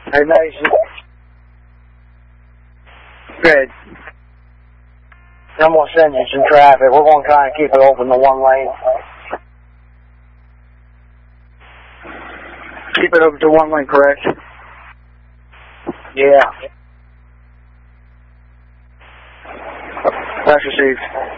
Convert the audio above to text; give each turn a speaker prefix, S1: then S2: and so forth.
S1: Hey, Mason. Good. I'm going to send you some traffic. We're going to try and keep it open to one lane. Keep it open to one lane, correct? Yeah. That's received.